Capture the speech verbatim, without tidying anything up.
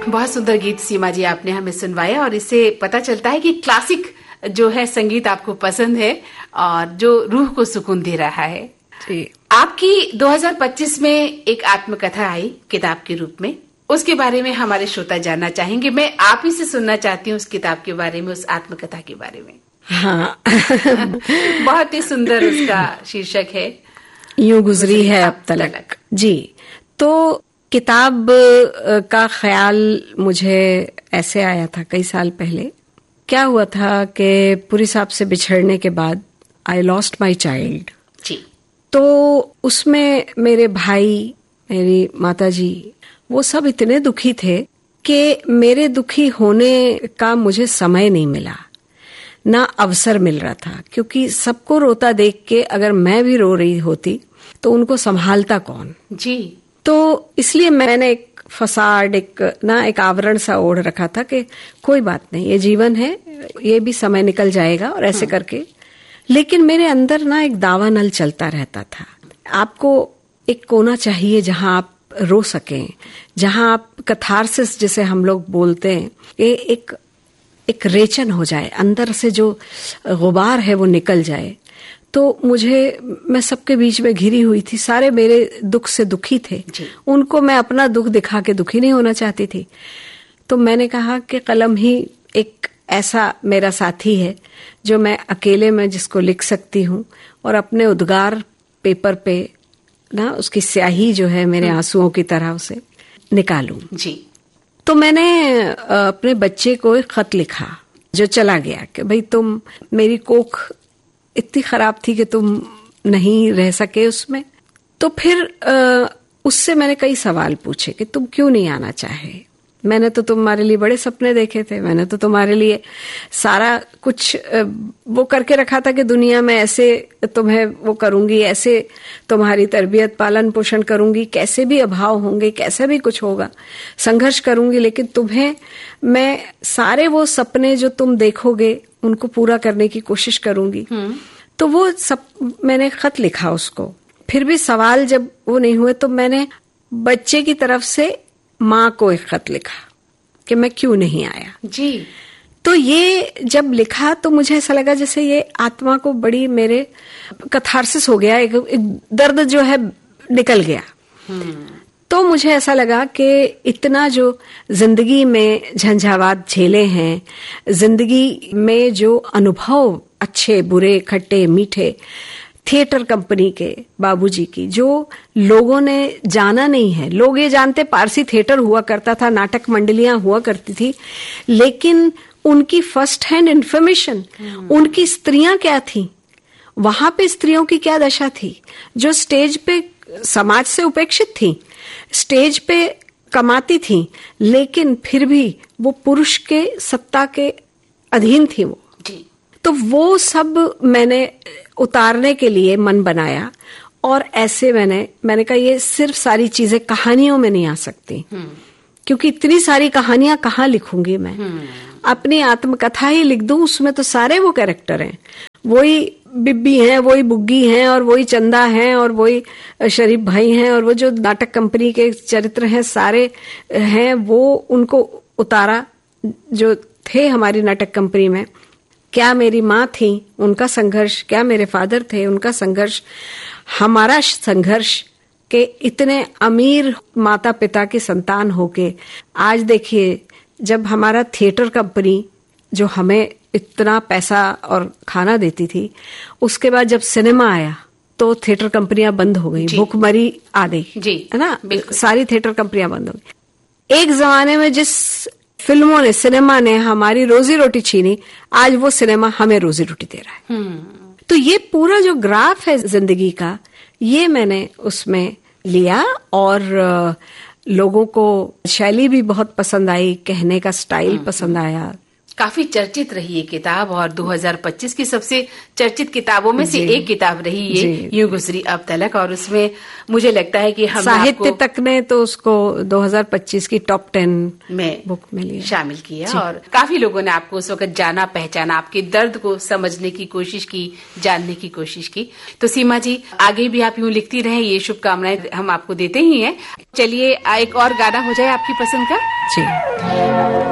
बहुत सुंदर गीत सीमा जी आपने हमें सुनवाया और इससे पता चलता है कि क्लासिक जो है संगीत आपको पसंद है और जो रूह को सुकून दे रहा है। जी। आपकी दो हज़ार पच्चीस में एक आत्मकथा आई किताब के रूप में, उसके बारे में हमारे श्रोता जानना चाहेंगे। मैं आप ही से सुनना चाहती हूँ उस किताब के बारे में, उस आत्मकथा के बारे में। हाँ बहुत ही सुंदर उसका शीर्षक है, यूं गुजरी है अब तलक। जी, तो किताब का ख्याल मुझे ऐसे आया था कई साल पहले। क्या हुआ था कि पुरी साहब से बिछड़ने के बाद आई लॉस्ट माई चाइल्ड। जी। तो उसमें मेरे भाई, मेरी माताजी, वो सब इतने दुखी थे कि मेरे दुखी होने का मुझे समय नहीं मिला, ना अवसर मिल रहा था, क्योंकि सबको रोता देख के अगर मैं भी रो रही होती तो उनको संभालता कौन। जी। तो इसलिए मैंने एक फसाड, एक ना एक आवरण सा ओढ़ रखा था कि कोई बात नहीं, ये जीवन है, ये भी समय निकल जाएगा और ऐसे करके। लेकिन मेरे अंदर ना एक दावा नल चलता रहता था। आपको एक कोना चाहिए जहां आप रो सकें, जहां आप कथारसिस जिसे हम लोग बोलते हैं, ये एक एक रेचन हो जाए, अंदर से जो गुबार है वो निकल जाए। तो मुझे, मैं सबके बीच में घिरी हुई थी, सारे मेरे दुख से दुखी थे, उनको मैं अपना दुख दिखा के दुखी नहीं होना चाहती थी। तो मैंने कहा कि कलम ही एक ऐसा मेरा साथी है जो मैं अकेले में जिसको लिख सकती हूँ और अपने उद्गार पेपर पे ना उसकी स्याही जो है मेरे आंसुओं की तरह उसे निकालूं। जी। तो मैंने अपने बच्चे को एक खत लिखा जो चला गया कि भाई तुम, मेरी कोख इतनी खराब थी कि तुम नहीं रह सके उसमें। तो फिर उससे मैंने कई सवाल पूछे कि तुम क्यों नहीं आना चाहे, मैंने तो तुम्हारे लिए बड़े सपने देखे थे, मैंने तो तुम्हारे लिए सारा कुछ वो करके रखा था कि दुनिया में ऐसे तुम्हें वो करूंगी, ऐसे तुम्हारी तरबियत पालन पोषण करूंगी, कैसे भी अभाव होंगे, कैसे भी कुछ होगा, संघर्ष करूंगी, लेकिन तुम्हें मैं सारे वो सपने जो तुम देखोगे उनको पूरा करने की कोशिश करूंगी। तो वो सब मैंने खत लिखा उसको। फिर भी सवाल जब वो नहीं हुए तो मैंने बच्चे की तरफ से माँ को एक खत लिखा कि मैं क्यों नहीं आया। जी। तो ये जब लिखा तो मुझे ऐसा लगा जैसे ये आत्मा को बड़ी मेरे कथारसिस हो गया, एक, एक दर्द जो है निकल गया। तो मुझे ऐसा लगा कि इतना जो जिंदगी में झंझावात झेले हैं, जिंदगी में जो अनुभव अच्छे बुरे खट्टे मीठे, थिएटर कंपनी के बाबूजी की जो लोगों ने जाना नहीं है, लोग ये जानते पारसी थिएटर हुआ करता था, नाटक मंडलियां हुआ करती थी, लेकिन उनकी फर्स्ट हैंड इंफॉर्मेशन, उनकी स्त्रियां क्या थी, वहां पे स्त्रियों की क्या दशा थी, जो स्टेज पे समाज से उपेक्षित थी, स्टेज पे कमाती थी, लेकिन फिर भी वो पुरुष के सत्ता के अधीन थी वो। जी। तो वो सब मैंने उतारने के लिए मन बनाया और ऐसे मैंने मैंने कहा ये सिर्फ सारी चीजें कहानियों में नहीं आ सकती, क्योंकि इतनी सारी कहानियां कहाँ लिखूंगी मैं, अपनी आत्मकथा ही लिख दूं, उसमें तो सारे वो कैरेक्टर हैं, वही बिब्बी हैं, वही बुग्गी हैं और वही चंदा हैं और वही शरीफ भाई हैं और वो जो नाटक कंपनी के चरित्र हैं सारे हैं, वो उनको उतारा जो थे हमारी नाटक कंपनी में। क्या मेरी माँ थी, उनका संघर्ष, क्या मेरे फादर थे, उनका संघर्ष, हमारा संघर्ष के इतने अमीर माता पिता की संतान होके आज देखिए जब हमारा थिएटर कंपनी जो हमें इतना पैसा और खाना देती थी, उसके बाद जब सिनेमा आया तो थिएटर कंपनियां बंद हो गई, भूखमरी आ गई, है ना, सारी थिएटर कंपनियां बंद हो गई। एक जमाने में जिस फिल्मों ने, सिनेमा ने हमारी रोजी रोटी छीनी, आज वो सिनेमा हमें रोजी रोटी दे रहा है। तो ये पूरा जो ग्राफ है जिंदगी का, ये मैंने उसमें लिया और लोगों को शैली भी बहुत पसंद आई, कहने का स्टाइल पसंद आया। काफी चर्चित रही ये किताब और दो हज़ार पच्चीस की सबसे चर्चित किताबों में से एक किताब रही ये, यूं गुजरी अब तलक। और उसमें मुझे लगता है कि हम साहित्य तक ने तो उसको दो हज़ार पच्चीस की टॉप टेन में बुक में लिया, शामिल किया और काफी लोगों ने आपको उस वक्त जाना, पहचाना, आपके दर्द को समझने की कोशिश की, जानने की कोशिश की। तो सीमा जी, आगे भी आप यूं लिखती रहे, ये शुभकामनाएं हम आपको देते ही हैं। चलिए एक और गाना हो जाए आपकी पसंद का। जी।